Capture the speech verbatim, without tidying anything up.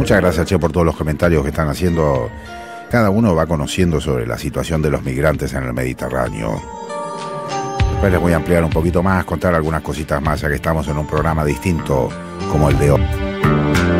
Muchas gracias, Che, por todos los comentarios que están haciendo. Cada uno va conociendo sobre la situación de los migrantes en el Mediterráneo. Después les voy a ampliar un poquito más, contar algunas cositas más, ya que estamos en un programa distinto como el de hoy.